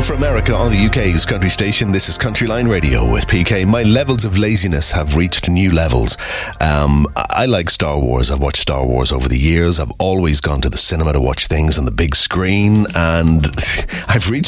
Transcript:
for America on the UK's country station. This is Country Line Radio with PK. My levels of laziness have reached new levels. I like Star Wars. I've watched Star Wars over the years. I've always gone to the cinema to watch things on the big screen, and I've reached